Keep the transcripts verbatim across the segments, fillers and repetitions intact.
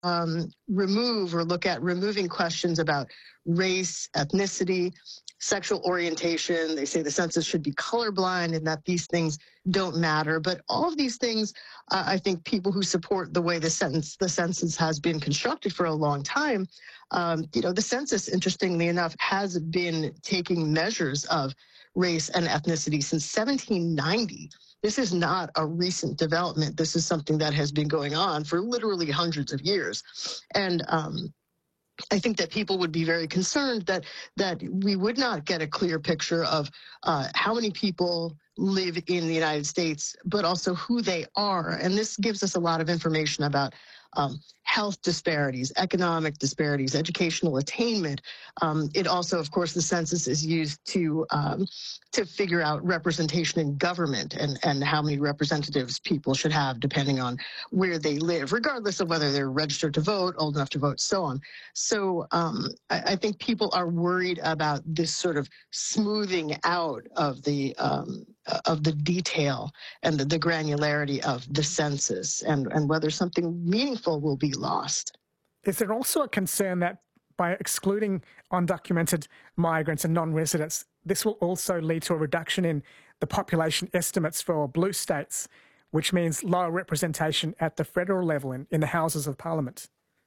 um, remove or look at removing questions about race, ethnicity, sexual orientation. They say the census should be colorblind and that these things don't matter. But all of these things, uh, I think people who support the way the census, the census has been constructed for a long time, um, you know, the census, interestingly enough, has been taking measures of race and ethnicity since seventeen ninety. This is not a recent development. This is something that has been going on for literally hundreds of years. And um, I think that people would be very concerned that that we would not get a clear picture of uh, how many people live in the United States, but also who they are. And this gives us a lot of information about um, health disparities, economic disparities, educational attainment. Um, it also, of course, the census is used to um, to figure out representation in government and, and how many representatives people should have depending on where they live, regardless of whether they're registered to vote, old enough to vote, so on. So um, I, I think people are worried about this sort of smoothing out of the um, of the detail and the, the granularity of the census, and, and whether something meaningful will be lost. Is there also a concern that by excluding undocumented migrants and non-residents, this will also lead to a reduction in the population estimates for blue states, which means lower representation at the federal level in, in the Houses of Parliament?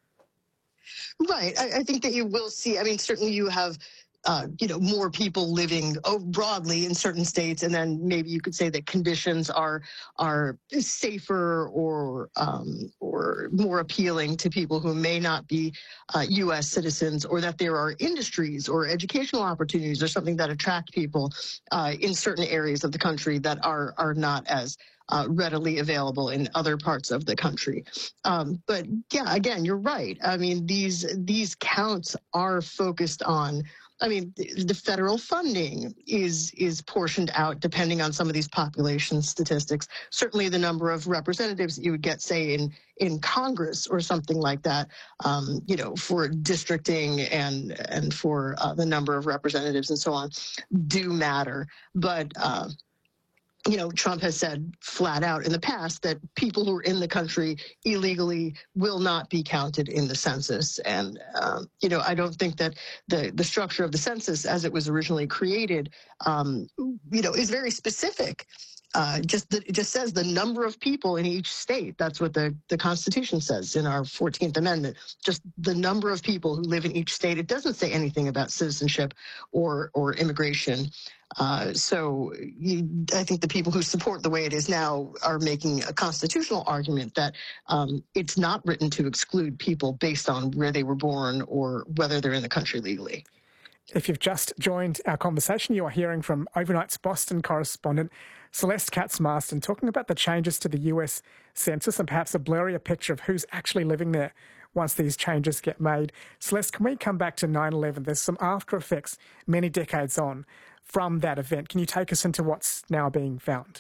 Right. I, I think that you will see, I mean, certainly you have Uh, you know, more people living oh, broadly in certain states, and then maybe you could say that conditions are are safer or um, or more appealing to people who may not be uh, U S citizens, or that there are industries or educational opportunities or something that attract people uh, in certain areas of the country that are are not as Uh, readily available in other parts of the country. Um, but yeah, again, you're right. I mean, these these counts are focused on, I mean, the, the federal funding is is portioned out depending on some of these population statistics. Certainly the number of representatives that you would get, say, in, in Congress or something like that, um, you know, for districting and, and for uh, the number of representatives and so on do matter. But uh, you know, Trump has said flat out in the past that people who are in the country illegally will not be counted in the census. And, um, you know, I don't think that the, the structure of the census as it was originally created, um, you know, is very specific. Uh, just the, it just says the number of people in each state. That's what the, the Constitution says in our fourteenth Amendment. Just the number of people who live in each state. It doesn't say anything about citizenship or or immigration. Uh, so you, I think the people who support the way it is now are making a constitutional argument that um, it's not written to exclude people based on where they were born or whether they're in the country legally. If you've just joined our conversation, you are hearing from Overnight's Boston correspondent Celeste Katz-Marston talking about the changes to the U S Census and perhaps a blurrier picture of who's actually living there once these changes get made. Celeste, can we come back to nine eleven? There's some after effects many decades on from that event. Can you take us into what's now being found?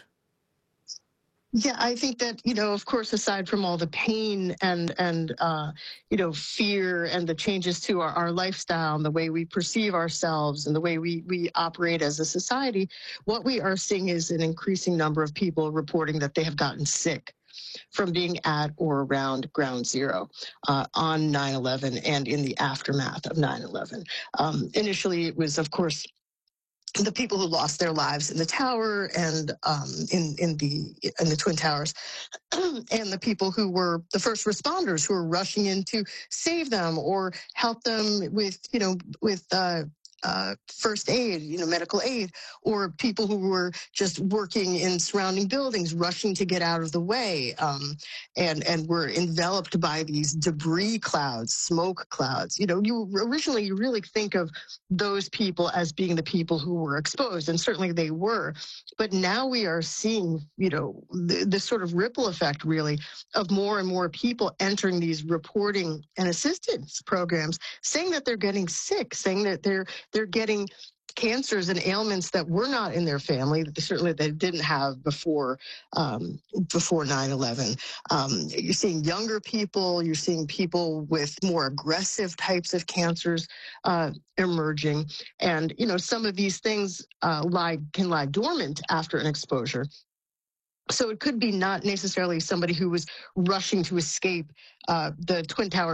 Yeah, I think that, you know, of course, aside from all the pain and, and uh, you know, fear and the changes to our, our lifestyle and the way we perceive ourselves and the way we, we operate as a society, what we are seeing is an increasing number of people reporting that they have gotten sick from being at or around ground zero uh, on nine eleven and in the aftermath of nine eleven. Um, initially, it was, of course, the people who lost their lives in the tower and um, in in the in the Twin Towers, and the people who were the first responders who were rushing in to save them or help them with you know with uh, uh, first aid, you know, medical aid, or people who were just working in surrounding buildings, rushing to get out of the way, um, and and were enveloped by these debris clouds, smoke clouds. You know, you originally you really think of those people as being the people who were exposed, and certainly they were. But now we are seeing, you know, th- this sort of ripple effect, really, of more and more people entering these reporting and assistance programs, saying that they're getting sick, saying that they're they're getting cancers and ailments that were not in their family, that they, certainly they didn't have before um, before nine eleven. Um, you're seeing younger people, you're seeing people with more aggressive types of cancers uh, emerging. And, you know, some of these things uh, lie can lie dormant after an exposure. So it could be not necessarily somebody who was rushing to escape uh, the Twin Towers